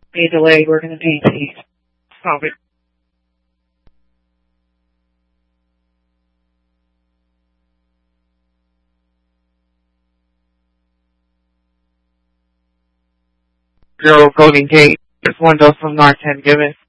be delayed. We're going to need the COVID. Zero voting gate. There's one dose from Narcan given.